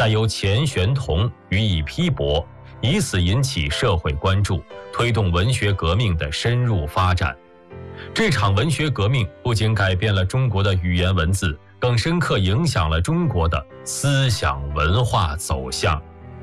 还由钱玄同予以批驳，以此引起社会关注，推动文学革命的深入发展。这场文学革命不仅改变了中国的语言文字，更深刻影响了中国的思想文化走向。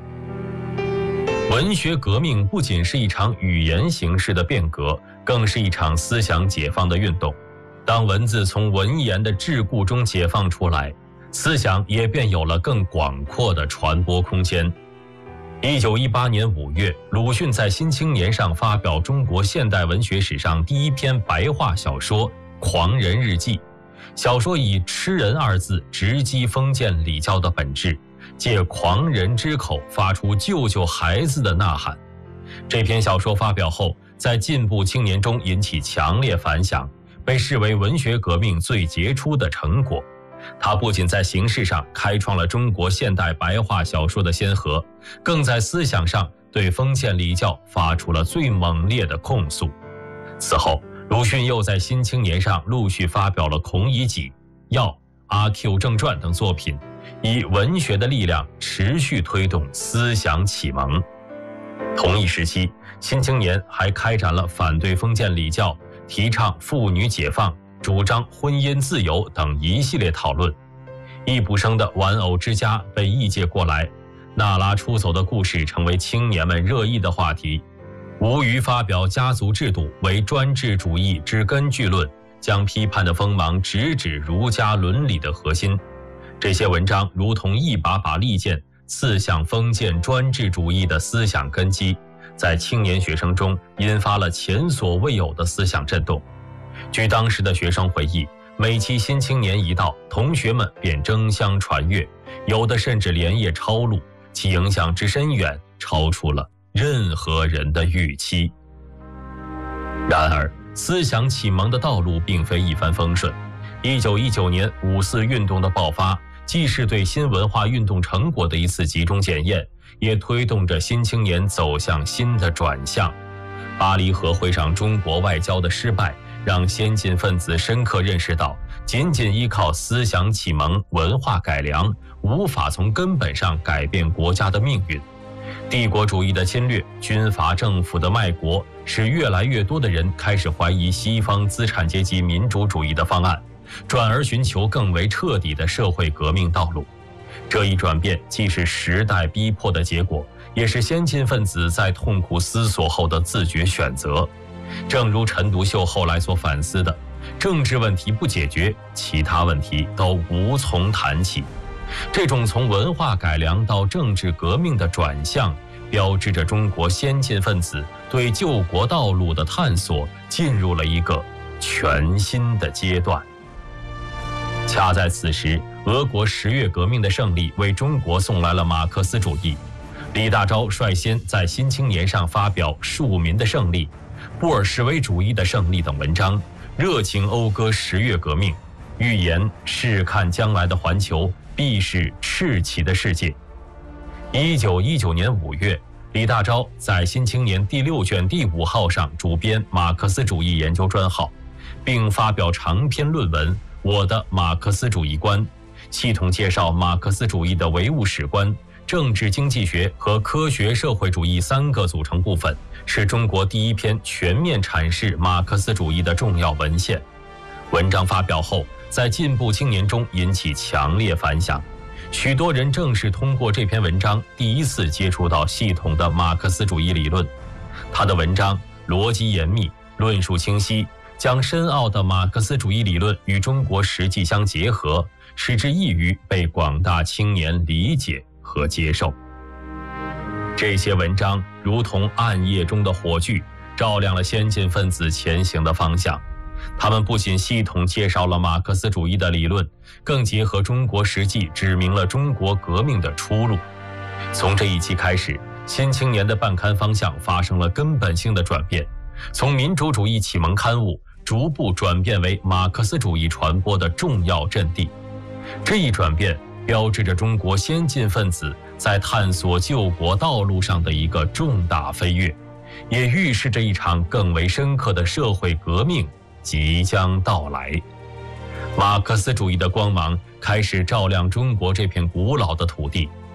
文学革命不仅是一场语言形式的变革，更是一场思想解放的运动。当文字从文言的桎梏中解放出来，思想也便有了更广阔的传播空间。1918年5月，鲁迅在《新青年》上发表中国现代文学史上第一篇白话小说《狂人日记》。小说以吃人二字直击封建礼教的本质，借狂人之口发出救救孩子的呐喊。这篇小说发表后，在进步青年中引起强烈反响，被视为文学革命最杰出的成果。它不仅在形式上开创了中国现代白话小说的先河，更在思想上对封建礼教发出了最猛烈的控诉。此后，鲁迅又在《新青年》上陆续发表了《孔乙己》《药》《阿 Q 正传》等作品，以文学的力量持续推动思想启蒙。同一时期，《新青年》还开展了反对封建礼教、提倡妇女解放、主张婚姻自由等一系列讨论。易卜生的《玩偶之家》被译介过来，娜拉出走的故事成为青年们热议的话题。吴虞发表家族制度为专制主义之根据论，将批判的锋芒直指儒家伦理的核心。这些文章如同一把把利剑，刺向封建专制主义的思想根基，在青年学生中引发了前所未有的思想震动。据当时的学生回忆，每期《新青年》一到，同学们便争相传阅，有的甚至连夜抄录，其影响之深远，超出了任何人的预期。然而，思想启蒙的道路并非一帆风顺。1919年五四运动的爆发，既是对新文化运动成果的一次集中检验，也推动着新青年走向新的转向。巴黎和会上中国外交的失败，让先进分子深刻认识到，仅仅依靠思想启蒙、文化改良，无法从根本上改变国家的命运。帝国主义的侵略、军阀政府的卖国，使越来越多的人开始怀疑西方资产阶级民主主义的方案，转而寻求更为彻底的社会革命道路。这一转变既是时代逼迫的结果，也是先进分子在痛苦思索后的自觉选择。正如陈独秀后来所反思的，政治问题不解决，其他问题都无从谈起。这种从文化改良到政治革命的转向，标志着中国先进分子对救国道路的探索进入了一个全新的阶段。恰在此时，俄国10月革命的胜利为中国送来了马克思主义。李大钊率先在《新青年》上发表《庶民的胜利》《布尔什维主义的胜利》等文章，热情讴歌10月革命，预言试看将来的环球必是赤旗的世界。1919年5月，李大钊在《新青年》第6卷第5号上主编马克思主义研究专号，并发表长篇论文《我的马克思主义观》，系统介绍马克思主义的唯物史观、政治经济学和科学社会主义3个组成部分，是中国第一篇全面阐释马克思主义的重要文献。文章发表后，在进步青年中引起强烈反响，许多人正是通过这篇文章第一次接触到系统的马克思主义理论。他的文章逻辑严密，论述清晰，将深奥的马克思主义理论与中国实际相结合，使之易于被广大青年理解和接受。这些文章如同暗夜中的火炬，照亮了先进分子前行的方向。他们不仅系统介绍了马克思主义的理论，更结合中国实际指明了中国革命的出路。从这一期开始，《新青年》的办刊方向发生了根本性的转变，从民主主义启蒙刊物逐步转变为马克思主义传播的重要阵地。这一转变标志着中国先进分子在探索救国道路上的一个重大飞跃，也预示着一场更为深刻的社会革命即将到来。马克思主义的光芒开始照亮中国这片古老的土地，